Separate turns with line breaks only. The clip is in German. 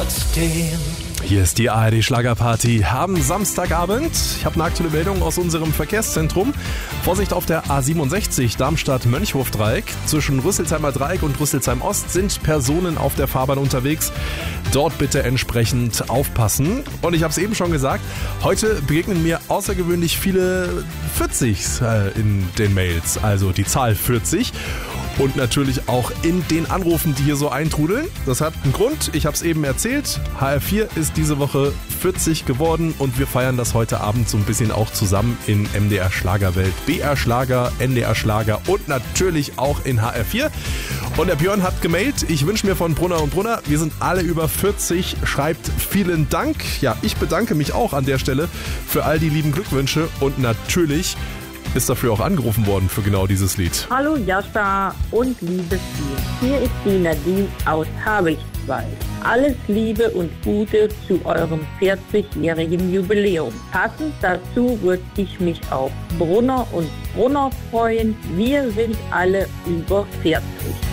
trotzdem.
Hier ist die ARD Schlagerparty am Samstagabend. Ich habe eine aktuelle Meldung aus unserem Verkehrszentrum. Vorsicht auf der A67 Darmstadt-Mönchhof-Dreieck. Zwischen Rüsselsheimer Dreieck und Rüsselsheim Ost sind Personen auf der Fahrbahn unterwegs. Dort bitte entsprechend aufpassen. Und ich habe es eben schon gesagt, heute begegnen mir außergewöhnlich viele 40 in den Mails, also die Zahl 40. Und natürlich auch in den Anrufen, die hier so eintrudeln. Das hat einen Grund, ich habe es eben erzählt. HR4 ist diese Woche 40 geworden und wir feiern das heute Abend so ein bisschen auch zusammen in MDR Schlagerwelt. BR Schlager, NDR Schlager und natürlich auch in HR4. Und der Björn hat gemailt, ich wünsche mir von Brunner und Brunner, wir sind alle über 40, schreibt vielen Dank. Ja, ich bedanke mich auch an der Stelle für all die lieben Glückwünsche und natürlich ist dafür auch angerufen worden für genau dieses Lied.
Hallo Jascha und liebes Team. Hier ist die Nadine aus Habichtswald. Alles Liebe und Gute zu eurem 40-jährigen Jubiläum. Passend dazu würde ich mich auf Brunner und Brunner freuen. Wir sind alle über 40.